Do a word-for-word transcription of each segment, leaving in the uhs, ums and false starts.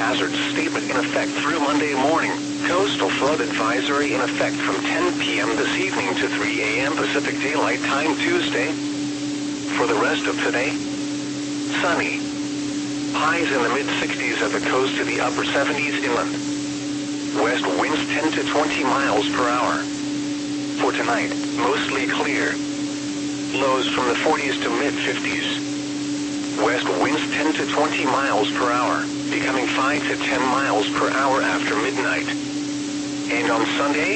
hazard statement in effect through Monday morning. Coastal flood advisory in effect from ten p m this evening to three a m Pacific Daylight Time Tuesday. For the rest of today, sunny. Highs in the mid sixties at the coast to the upper seventies inland. West winds ten to twenty miles per hour. For tonight, mostly clear. Lows from the forties to mid fifties. West winds ten to twenty miles per hour, becoming five to ten miles per hour after midnight. And on Sunday,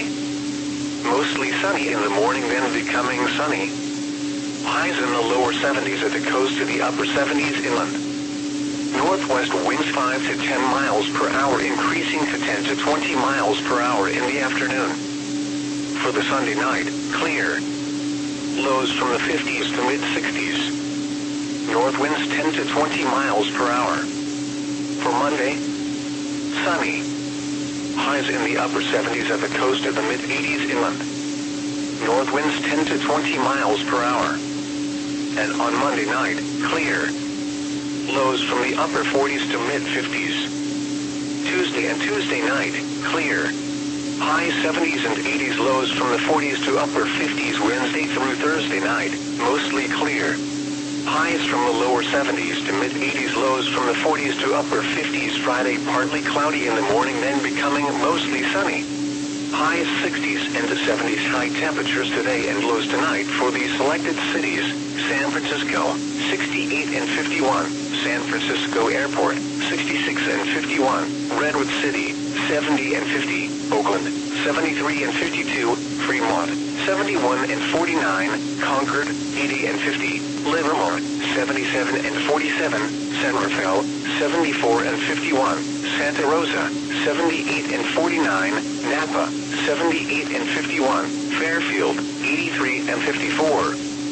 mostly sunny in the morning, then becoming sunny. Highs in the lower seventies at the coast to the upper seventies inland. Northwest winds five to ten miles per hour, increasing to ten to twenty miles per hour in the afternoon. For the Sunday night, clear. Lows from the fifties to mid sixties. North winds ten to twenty miles per hour. For Monday, sunny. Highs in the upper seventies at the coast to the mid eighties inland. North winds ten to twenty miles per hour. And on Monday night, clear. Lows from the upper forties to mid fifties. Tuesday and Tuesday night, clear. High seventies and eighties, lows from the forties to upper fifties Wednesday through Thursday night, mostly clear. Highs from the lower seventies to mid eighties, lows from the forties to upper fifties Friday, partly cloudy in the morning, then becoming mostly sunny. Highs sixties and seventies, high temperatures today and lows tonight for the selected cities: San Francisco, sixty-eight and fifty-one, San Francisco Airport, sixty-six and fifty-one, Redwood City, seventy and fifty, Oakland, seventy-three and fifty-two, Fremont, seventy-one and forty-nine, Concord, eighty and fifty, Livermore, seventy-seven and forty-seven, San Rafael, seventy-four and fifty-one, Santa Rosa, seventy-eight and forty-nine, Napa, seventy-eight and fifty-one, Fairfield, eighty-three and fifty-four.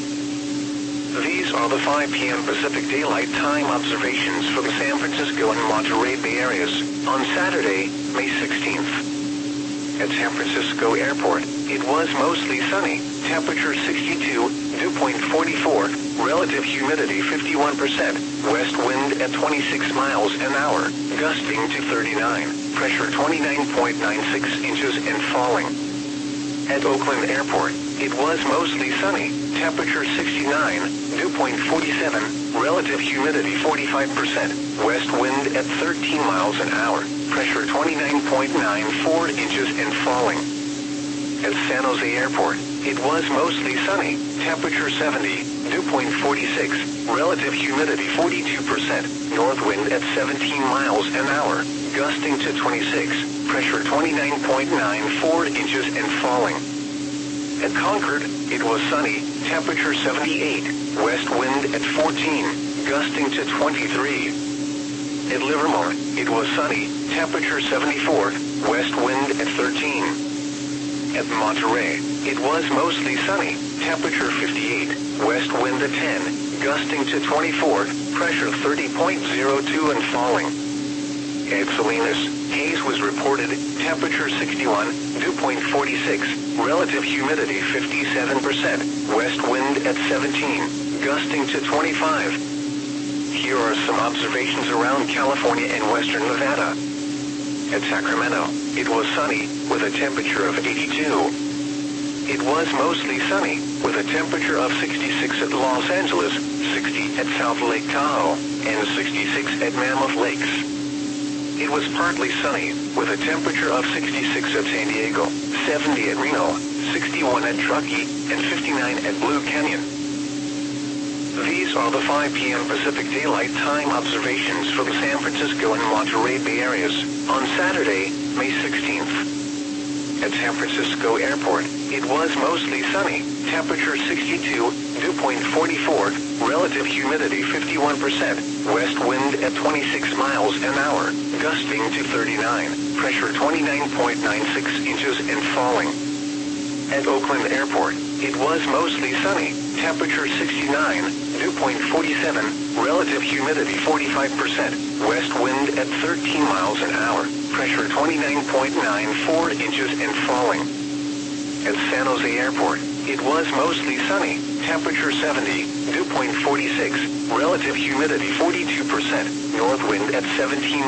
These are the five p m Pacific Daylight Time observations for the San Francisco and Monterey Bay areas on Saturday, May sixteenth. At San Francisco Airport, it was mostly sunny, temperature sixty-two, dew point forty-four, relative humidity fifty-one percent, west wind at twenty-six miles an hour, gusting to thirty-nine, pressure twenty-nine point nine six inches and falling. At Oakland Airport, it was mostly sunny, temperature sixty-nine, dew point forty-seven, relative humidity forty-five percent, west wind at thirteen miles an hour, pressure twenty-nine point nine four inches and falling. At San Jose Airport, it was mostly sunny, temperature seventy, dew point forty-six, relative humidity forty-two percent, north wind at seventeen miles an hour, gusting to twenty-six, pressure twenty-nine point nine four inches and falling. At Concord, it was sunny, temperature seventy-eight, west wind at fourteen, gusting to twenty-three. At Livermore, it was sunny, temperature seventy-four, west wind at thirteen. At Monterey, it was mostly sunny, temperature fifty-eight, west wind at ten, gusting to twenty-four, pressure thirty point zero two and falling. At Salinas, haze was reported, temperature sixty-one, dew point forty-six, relative humidity fifty-seven percent, west wind at seventeen, gusting to twenty-five. Here are some observations around California and western Nevada. At Sacramento, it was sunny, with a temperature of eighty-two. It was mostly sunny, with a temperature of sixty-six at Los Angeles, sixty at South Lake Tahoe, and sixty-six at Mammoth Lakes. It was partly sunny, with a temperature of sixty-six at San Diego, seventy at Reno, sixty-one at Truckee, and fifty-nine at Blue Canyon. These are the five p m Pacific Daylight Time observations for the San Francisco and Monterey Bay areas on Saturday, May sixteenth. At San Francisco Airport, it was mostly sunny, temperature sixty-two, dew point forty-four, relative humidity fifty-one percent, west wind at twenty-six miles an hour, gusting to thirty-nine, pressure twenty-nine point nine six inches and falling. At Oakland Airport, it was mostly sunny, temperature sixty-nine, dew point forty-seven, relative humidity forty-five percent, west wind at thirteen miles an hour, pressure twenty-nine point nine four inches and falling. At San Jose Airport, it was mostly sunny, temperature seventy, dew point forty-six, relative humidity forty-two percent, north wind at seventeen